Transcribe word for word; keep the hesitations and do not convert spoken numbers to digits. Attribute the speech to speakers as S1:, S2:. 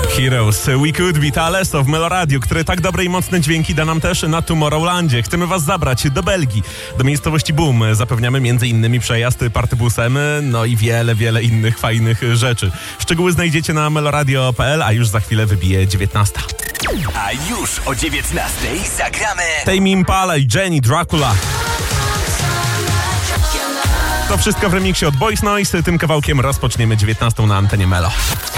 S1: Heroes, We Could Be Taleso w Meloradiu, który tak dobre i mocne dźwięki da nam też na Tomorrowlandzie. Chcemy was zabrać do Belgii, do miejscowości Boom. Zapewniamy m.in. przejazd partybusem, no i wiele, wiele innych fajnych rzeczy. Szczegóły znajdziecie na meloradio kropka p l, a już za chwilę wybije dziewiętnasta.
S2: A już o dziewiętnastej zagramy
S1: Tame Impala i Jenny Dracula. To wszystko w remiksie od Boys Noise. Tym kawałkiem rozpoczniemy dziewiętnastą na antenie Melo.